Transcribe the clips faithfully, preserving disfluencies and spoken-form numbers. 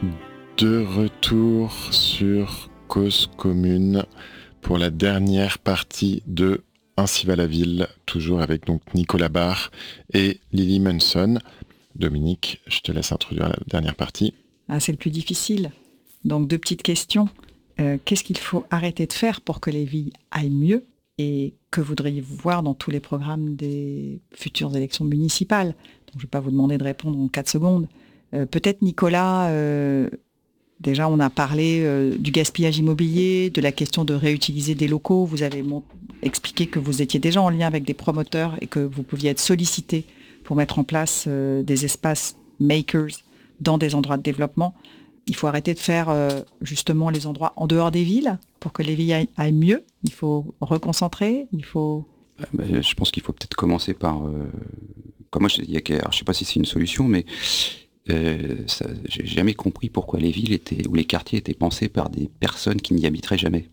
De retour sur Cause Commune pour la dernière partie de Ainsi va la ville, toujours avec donc Nicolas Barre et Lily Munson. Dominique, je te laisse introduire la dernière partie. Ah, c'est le plus difficile. Donc deux petites questions. Euh, qu'est-ce qu'il faut arrêter de faire pour que les villes aillent mieux et que voudriez-vous voir dans tous les programmes des futures élections municipales? Donc, je ne vais pas vous demander de répondre en quatre secondes. Euh, peut-être Nicolas, euh, déjà on a parlé euh, du gaspillage immobilier, de la question de réutiliser des locaux. Vous avez mon- expliqué que vous étiez déjà en lien avec des promoteurs et que vous pouviez être sollicité pour mettre en place euh, des espaces makers dans des endroits de développement. Il faut arrêter de faire euh, justement les endroits en dehors des villes pour que les villes aillent, aillent mieux. Il faut reconcentrer, il faut... Euh, bah, je pense qu'il faut peut-être commencer par... Euh, comme moi, je ne sais pas si c'est une solution, mais euh, ça, j'ai jamais compris pourquoi les villes étaient, ou les quartiers étaient pensés par des personnes qui n'y habiteraient jamais.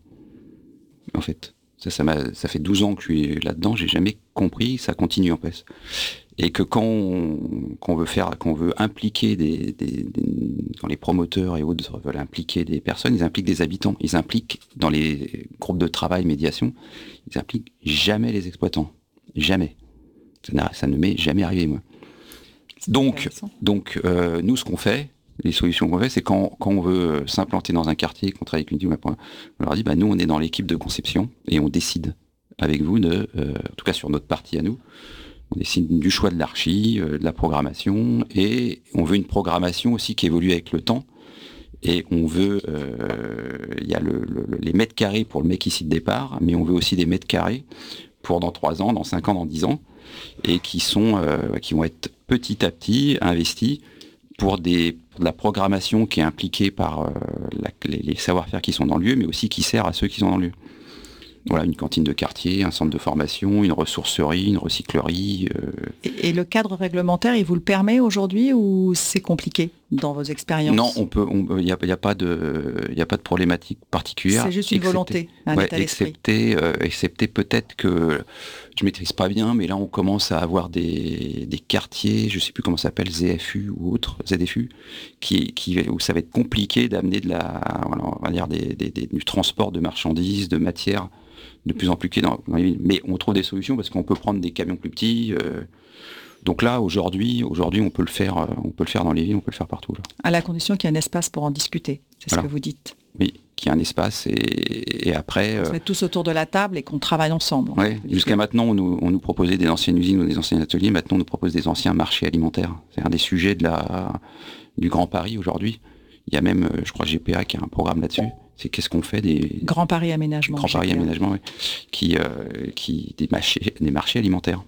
En fait, ça, ça, m'a, ça fait douze ans que je suis là-dedans, j'ai jamais compris, ça continue en fait. Et que quand on, quand on veut faire, quand on veut impliquer des, des, des, quand les promoteurs et autres veulent impliquer des personnes, ils impliquent des habitants, ils impliquent dans les groupes de travail, médiation, ils impliquent jamais les exploitants, jamais. Ça, ça ne m'est jamais arrivé moi. C'est donc, donc euh, nous ce qu'on fait, les solutions qu'on fait, c'est quand, quand on veut s'implanter dans un quartier, qu'on travaille avec une ville, on leur dit, bah nous on est dans l'équipe de conception et on décide avec vous de, euh, en tout cas sur notre partie à nous. On décide du choix de l'archi, euh, de la programmation, et on veut une programmation aussi qui évolue avec le temps. Et on veut, il euh, y a le, le, les mètres carrés pour le mec ici de départ, mais on veut aussi des mètres carrés pour dans trois ans, dans cinq ans, dans dix ans, et qui sont, euh, qui vont être petit à petit investis pour des, pour de la programmation qui est impliquée par euh, la, les, les savoir-faire qui sont dans le lieu, mais aussi qui sert à ceux qui sont dans le lieu. Voilà, une cantine de quartier, un centre de formation, une ressourcerie, une recyclerie. Euh... Et, et le cadre réglementaire, il vous le permet aujourd'hui ou c'est compliqué dans vos expériences? Non, on peut, il n'y a, y a pas de, il y a pas de problématique particulière. C'est juste une excepté, volonté, un ouais, état d'esprit. Excepté, euh, excepté peut-être que je maîtrise pas bien, mais là on commence à avoir des, des quartiers, je sais plus comment ça s'appelle, Z F U ou autre, Z F U, qui, qui, où ça va être compliqué d'amener de la, voilà, on va dire des, des, des, du transport de marchandises, de matières. De plus en plus clés dans, dans les villes. Mais on trouve des solutions parce qu'on peut prendre des camions plus petits. Euh, donc là, aujourd'hui, aujourd'hui, on peut le faire, euh, on peut le faire dans les villes, on peut le faire partout. Là. À la condition qu'il y ait un espace pour en discuter. C'est voilà. Ce que vous dites. Oui, qu'il y ait un espace et, et après. On se euh, met tous autour de la table et qu'on travaille ensemble. Ouais, jusqu'à maintenant, on nous, on nous proposait des anciennes usines ou des anciens ateliers. Maintenant, on nous propose des anciens marchés alimentaires. C'est un des sujets de la, du Grand Paris aujourd'hui. Il y a même, je crois, G P A qui a un programme là-dessus. C'est qu'est-ce qu'on fait des Grand Paris Aménagement. Grand Paris Aménagement, oui, qui, euh, qui des marchés, des marchés alimentaires.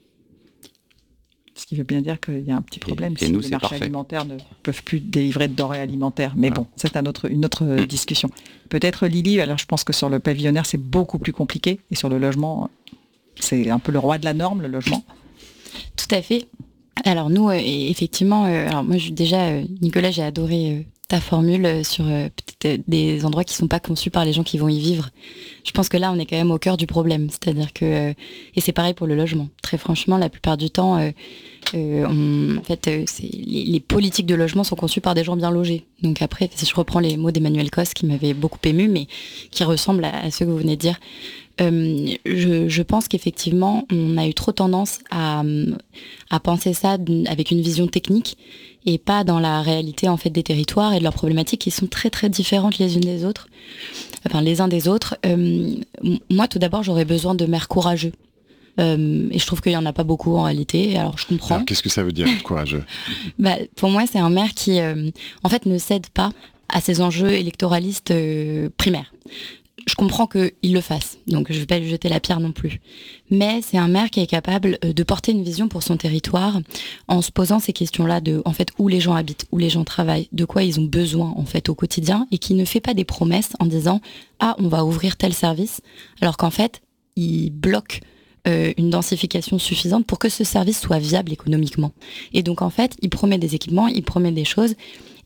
Ce qui veut bien dire qu'il y a un petit problème et, et si nous, les marchés parfait. alimentaires ne peuvent plus délivrer de denrées alimentaires. Mais voilà. Bon, c'est un autre, une autre mmh. discussion. Peut-être Lily, alors je pense que sur le pavillonnaire, c'est beaucoup plus compliqué. Et sur le logement, c'est un peu le roi de la norme, le logement. Tout à fait. Alors nous, euh, effectivement, euh, alors moi je, déjà, euh, Nicolas, j'ai adoré euh, ta formule sur euh, peut-être des endroits qui ne sont pas conçus par les gens qui vont y vivre. Je pense que là, on est quand même au cœur du problème. C'est-à-dire que, euh, et c'est pareil pour le logement. Très franchement, la plupart du temps, euh, euh, on, en fait, euh, c'est, les, les politiques de logement sont conçues par des gens bien logés. Donc après, si je reprends les mots d'Emmanuel Cos, qui m'avaient beaucoup ému, mais qui ressemblent à, à ceux que vous venez de dire, Euh, je, je pense qu'effectivement, on a eu trop tendance à, à penser ça avec une vision technique et pas dans la réalité en fait des territoires et de leurs problématiques qui sont très très différentes les unes des autres, enfin les uns des autres. Euh, moi, tout d'abord, j'aurais besoin de maires courageux. Euh, et je trouve qu'il n'y en a pas beaucoup en réalité. Alors je comprends. Alors, qu'est-ce que ça veut dire, courageux? Bah, pour moi, c'est un maire qui, euh, en fait, ne cède pas à ses enjeux électoralistes euh, primaires. Je comprends qu'il le fasse, donc je ne vais pas lui jeter la pierre non plus. Mais c'est un maire qui est capable de porter une vision pour son territoire en se posant ces questions-là de, en fait, où les gens habitent, où les gens travaillent, de quoi ils ont besoin en fait au quotidien, et qui ne fait pas des promesses en disant ah on va ouvrir tel service, alors qu'en fait il bloque euh, une densification suffisante pour que ce service soit viable économiquement. Et donc en fait il promet des équipements, il promet des choses.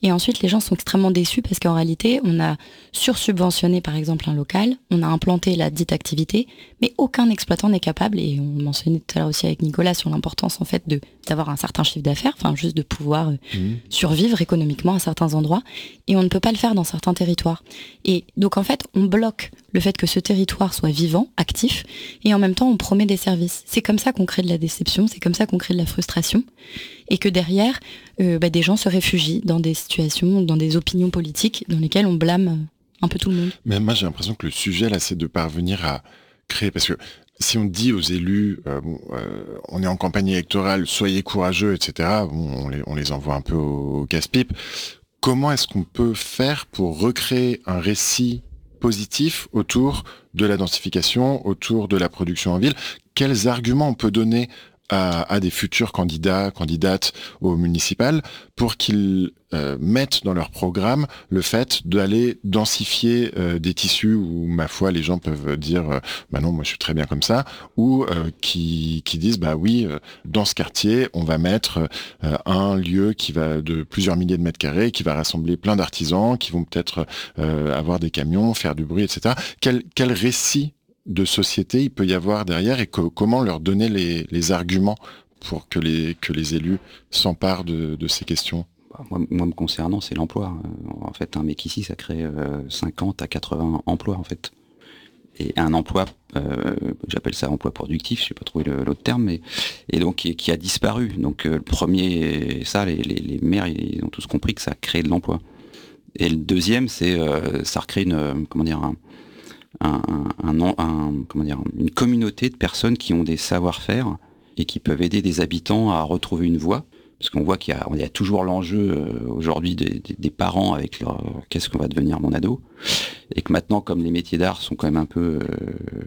Et ensuite, les gens sont extrêmement déçus parce qu'en réalité, on a sursubventionné par exemple un local, on a implanté la dite activité, mais aucun exploitant n'est capable, et on mentionnait tout à l'heure aussi avec Nicolas sur l'importance en fait de d'avoir un certain chiffre d'affaires, enfin juste de pouvoir mmh. survivre économiquement à certains endroits, et on ne peut pas le faire dans certains territoires. Et donc en fait, on bloque le fait que ce territoire soit vivant, actif, et en même temps on promet des services. C'est comme ça qu'on crée de la déception, c'est comme ça qu'on crée de la frustration, et que derrière, euh, bah, des gens se réfugient dans des situations, dans des opinions politiques dans lesquelles on blâme un peu tout le monde. Mais moi j'ai l'impression que le sujet là, c'est de parvenir à créer, parce que si on dit aux élus, euh, bon, euh, on est en campagne électorale, soyez courageux, et cetera, bon, on, les, on les envoie un peu au, au casse-pipe. Comment est-ce qu'on peut faire pour recréer un récit positif autour de la densification, autour de la production en ville? Quels arguments on peut donner à, à des futurs candidats, candidates au municipal pour qu'ils euh, mettent dans leur programme le fait d'aller densifier euh, des tissus où, ma foi, les gens peuvent dire euh, bah non, moi je suis très bien comme ça, ou euh, qui, qui disent bah oui, euh, dans ce quartier, on va mettre euh, un lieu qui va de plusieurs milliers de mètres carrés, qui va rassembler plein d'artisans, qui vont peut-être euh, avoir des camions, faire du bruit, et cetera. Quel, quel récit de société il peut y avoir derrière, et que, comment leur donner les, les arguments pour que les, que les élus s'emparent de, de ces questions? Moi, moi, me concernant, c'est l'emploi. En fait, un mec ici, ça crée euh, cinquante à quatre-vingts emplois, en fait. Et un emploi, euh, j'appelle ça emploi productif, je n'ai pas trouvé le, l'autre terme, mais et donc qui, qui a disparu. Donc euh, le premier, ça, les, les, les maires, ils ont tous compris que ça crée de l'emploi. Et le deuxième, c'est euh, ça recrée une, comment dire, un, Un, un, un, un, comment dire, une communauté de personnes qui ont des savoir-faire et qui peuvent aider des habitants à retrouver une voie. Parce qu'on voit qu'il y a, il y a toujours l'enjeu euh, aujourd'hui des, des, des parents avec leur euh, qu'est-ce qu'on va devenir mon ado. Et que maintenant, comme les métiers d'art sont quand même un peu... Euh,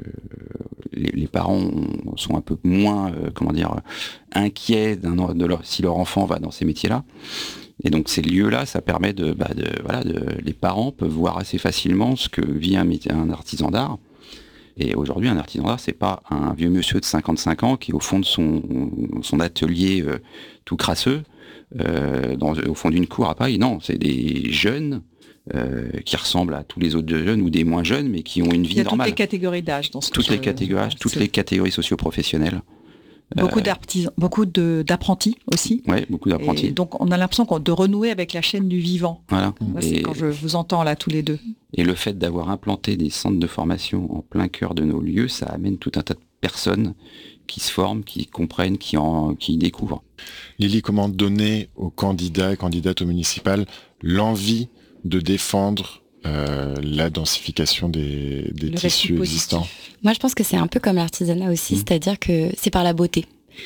les, les parents sont un peu moins, euh, comment dire, inquiets d'un, de leur, si leur enfant va dans ces métiers-là. Et donc ces lieux-là, ça permet de, bah de, voilà, de, les parents peuvent voir assez facilement ce que vit un, un artisan d'art. Et aujourd'hui, un artisan d'art, c'est pas un vieux monsieur de cinquante-cinq ans qui est au fond de son, son atelier euh, tout crasseux, euh, dans, au fond d'une cour à Paris. Non, c'est des jeunes euh, qui ressemblent à tous les autres jeunes ou des moins jeunes, mais qui ont une vie normale. Il y a normale. Toutes les catégories d'âge dans ce Toutes les catégories, toutes les catégories socio-professionnelles. Beaucoup d'artisans, beaucoup de, d'apprentis aussi. Oui, beaucoup d'apprentis. Et donc on a l'impression de renouer avec la chaîne du vivant. Voilà. Moi, c'est quand je vous entends là tous les deux. Et le fait d'avoir implanté des centres de formation en plein cœur de nos lieux, ça amène tout un tas de personnes qui se forment, qui comprennent, qui en, qui découvrent. Lily, comment donner aux candidats et candidates au municipal l'envie de défendre Euh, la densification des, des tissus existants? Moi, je pense que c'est un peu comme l'artisanat aussi, mmh. c'est-à-dire que c'est par la beauté.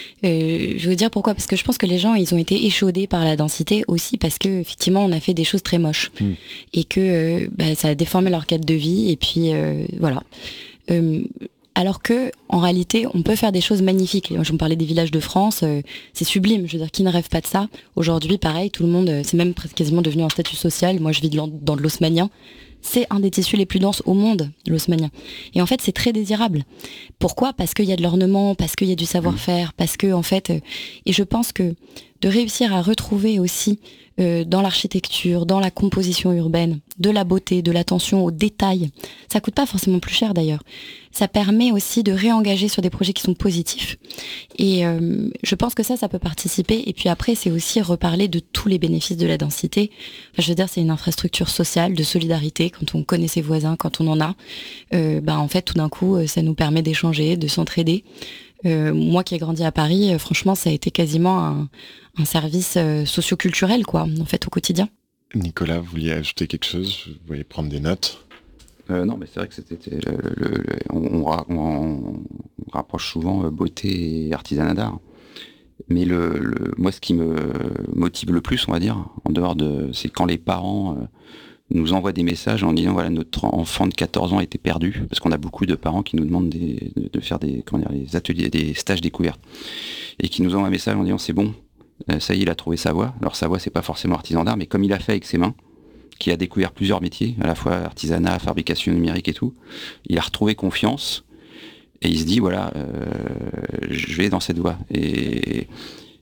Euh, je veux dire pourquoi, parce que je pense que les gens, ils ont été échaudés par la densité aussi parce que effectivement, on a fait des choses très moches mmh. et que euh, bah, ça a déformé leur cadre de vie. Et puis euh, voilà. Euh, Alors que, en réalité, on peut faire des choses magnifiques. Je me parlais des villages de France, euh, c'est sublime. Je veux dire, qui ne rêve pas de ça? Aujourd'hui, pareil, tout le monde, euh, c'est même presque quasiment devenu un statut social. Moi, je vis dans, dans de l'haussmannien. C'est un des tissus les plus denses au monde, l'haussmannien. Et en fait, c'est très désirable. Pourquoi? Parce qu'il y a de l'ornement, parce qu'il y a du savoir-faire, parce que, en fait, euh, et je pense que de réussir à retrouver aussi euh, dans l'architecture, dans la composition urbaine, de la beauté, de l'attention aux détails. Ça coûte pas forcément plus cher d'ailleurs. Ça permet aussi de réengager sur des projets qui sont positifs. Et euh, je pense que ça, ça peut participer. Et puis après, c'est aussi reparler de tous les bénéfices de la densité. Enfin, je veux dire, c'est une infrastructure sociale, de solidarité. Quand on connaît ses voisins, quand on en a, euh, bah, en fait, tout d'un coup, ça nous permet d'échanger, de s'entraider. Euh, moi qui ai grandi à Paris, euh, franchement, ça a été quasiment un, un service euh, socio-culturel, quoi, en fait, au quotidien. Nicolas, vous vouliez ajouter quelque chose? Vous vouliez prendre des notes? euh, Non, mais c'est vrai que c'était le, le, le, on, on, on rapproche souvent beauté et artisanat d'art. Mais le, le, moi, ce qui me motive le plus, on va dire, en dehors de, c'est quand les parents euh, nous envoient des messages en disant voilà, notre enfant de quatorze ans a été perdu, parce qu'on a beaucoup de parents qui nous demandent des, de, de faire des, comment dire, des ateliers, des stages découvertes, et qui nous envoient un message en disant c'est bon, euh, ça y est, il a trouvé sa voie. Alors sa voie, c'est pas forcément artisan d'art, mais comme il a fait avec ses mains, qu'il a découvert plusieurs métiers, à la fois artisanat, fabrication numérique et tout, il a retrouvé confiance, et il se dit voilà, euh, je vais dans cette voie. Et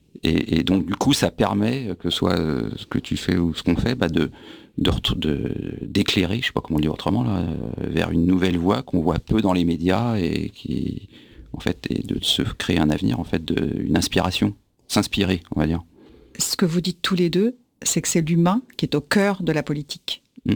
Et, et donc du coup, ça permet, que ce soit ce que tu fais ou ce qu'on fait, bah de, de, de d'éclairer, je sais pas comment le dire autrement, là, vers une nouvelle voie qu'on voit peu dans les médias et qui, en fait, est de se créer un avenir, en fait, de, une inspiration, s'inspirer, on va dire. Ce que vous dites tous les deux, c'est que c'est l'humain qui est au cœur de la politique. Mmh.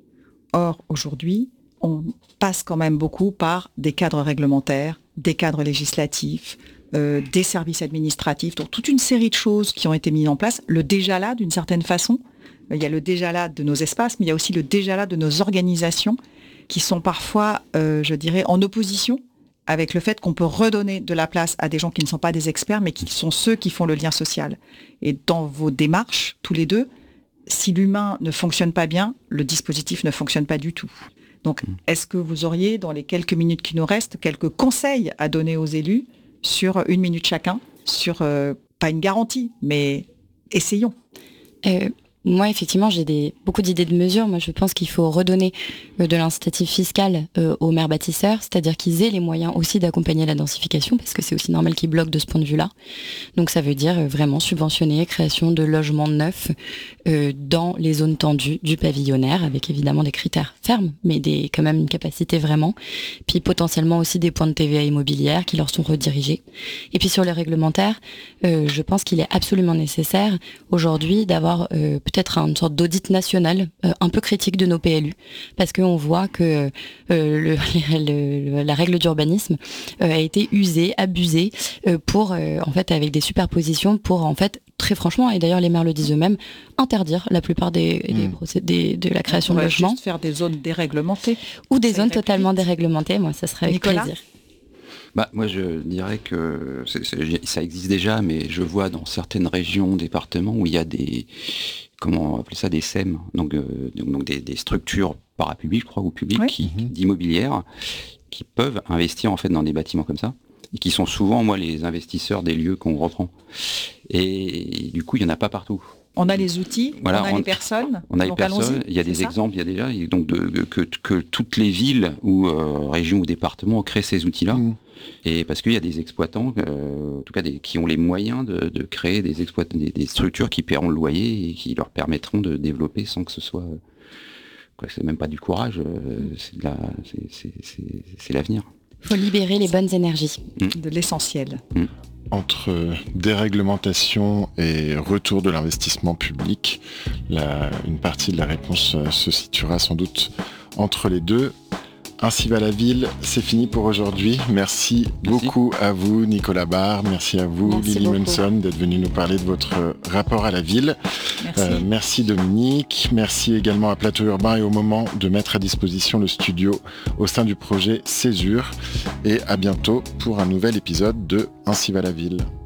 Or, aujourd'hui, on passe quand même beaucoup par des cadres réglementaires, des cadres législatifs, euh, des services administratifs, donc toute une série de choses qui ont été mises en place. Le déjà là, d'une certaine façon, il y a le déjà là de nos espaces, mais il y a aussi le déjà là de nos organisations qui sont parfois, euh, je dirais, en opposition avec le fait qu'on peut redonner de la place à des gens qui ne sont pas des experts, mais qui sont ceux qui font le lien social. Et dans vos démarches, tous les deux, si l'humain ne fonctionne pas bien, le dispositif ne fonctionne pas du tout. Donc, est-ce que vous auriez, dans les quelques minutes qui nous restent, quelques conseils à donner aux élus sur une minute chacun, sur, euh, pas une garantie, mais essayons. euh, Moi, effectivement, j'ai des, beaucoup d'idées de mesures. Moi, je pense qu'il faut redonner euh, de l'incitatif fiscal euh, aux maires bâtisseurs, c'est-à-dire qu'ils aient les moyens aussi d'accompagner la densification, parce que c'est aussi normal qu'ils bloquent de ce point de vue-là. Donc, ça veut dire euh, vraiment subventionner création de logements neufs euh, dans les zones tendues du pavillonnaire, avec évidemment des critères fermes, mais des, quand même une capacité vraiment. Puis potentiellement aussi des points de T V A immobilière qui leur sont redirigés. Et puis sur les réglementaires, euh, je pense qu'il est absolument nécessaire aujourd'hui d'avoir euh, peut-être une sorte d'audit national euh, un peu critique de nos P L U, parce qu'on voit que euh, le, le, la règle d'urbanisme euh, a été usée, abusée euh, pour, euh, en fait, avec des superpositions pour, en fait, très franchement, et d'ailleurs les maires le disent eux-mêmes, interdire la plupart des, mmh. des procédés de la création de logements. Juste faire des zones déréglementées. Ou des zones totalement déréglementées, moi ça serait avec Nicolas plaisir. Bah, moi, je dirais que c'est, c'est, ça existe déjà, mais je vois dans certaines régions, départements, où il y a des, comment on appelle ça, des S E M, donc, euh, donc des, des structures parapubliques, je crois, ou publiques, oui. qui, d'immobilières, qui peuvent investir en fait dans des bâtiments comme ça, et qui sont souvent, moi, les investisseurs des lieux qu'on reprend. Et du coup, il n'y en a pas partout. On a les outils, voilà, on a on, les personnes. On a les personnes, il y a des exemples, il y a déjà, et donc de, de, que, que toutes les villes ou euh, régions ou départements créent ces outils-là. Mmh. Et parce qu'il y a des exploitants, euh, en tout cas des, qui ont les moyens de, de créer des, exploit- des, des structures qui paieront le loyer et qui leur permettront de développer sans que ce soit... Quoi, c'est même pas du courage, euh, c'est, de la, c'est, c'est, c'est, c'est l'avenir. Il faut libérer les bonnes énergies. Mmh. De l'essentiel. Mmh. Entre déréglementation et retour de l'investissement public, la, une partie de la réponse se situera sans doute entre les deux. Ainsi va la ville, c'est fini pour aujourd'hui. Merci, merci beaucoup à vous Nicolas Barre, merci à vous merci Lily beaucoup. Munson d'être venu nous parler de votre rapport à la ville. Merci. Euh, merci Dominique, merci également à Plateau Urbain et au moment de mettre à disposition le studio au sein du projet Césure. Et à bientôt pour un nouvel épisode de Ainsi va la ville.